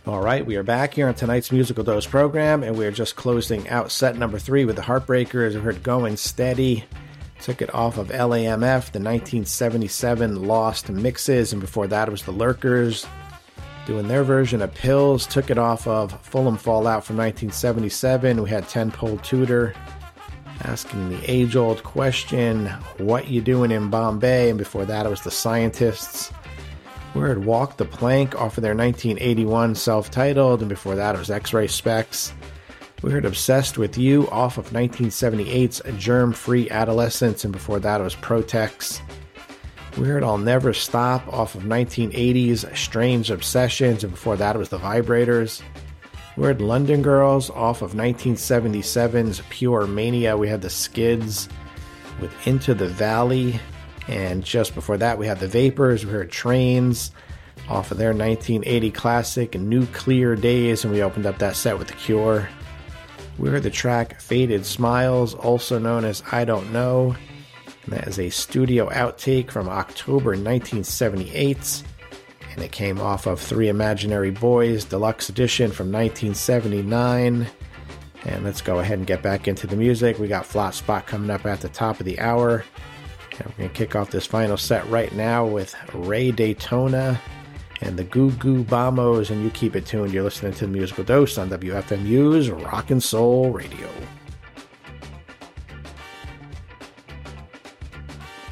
All right, we are back here on tonight's Musical Dose program, and we are just closing out set number 3 with the Heartbreakers. We heard Going Steady. Took it off of LAMF, the 1977 Lost Mixes, and before that it was the Lurkers doing their version of Pills. Took it off of Fulham Fallout from 1977. We had 10-Pole Tutor asking the age-old question, what you doing in Bombay? And before that it was the Scientists. We heard Walk the Plank off of their 1981 self-titled, and before that it was X-Ray Specs. We heard Obsessed With You off of 1978's Germ-Free Adolescence, and before that it was Protex. We heard I'll Never Stop off of 1980's Strange Obsessions, and before that it was the Vibrators. We heard London Girls off of 1977's Pure Mania. We had the Skids with Into the Valley. And just before that, we had the Vapors. We heard Trains off of their 1980 classic Nuclear Days, and we opened up that set with The Cure. We heard the track Faded Smiles, also known as I Don't Know. And that is a studio outtake from October 1978. And it came off of Three Imaginary Boys Deluxe Edition from 1979. And let's go ahead and get back into the music. We got Flat Spot coming up at the top of the hour. And we're going to kick off this final set right now with Ray Daytona and the Goo Goo Bombos, and you keep it tuned. You're listening to the Musical Dose on WFMU's Rock and Soul Radio.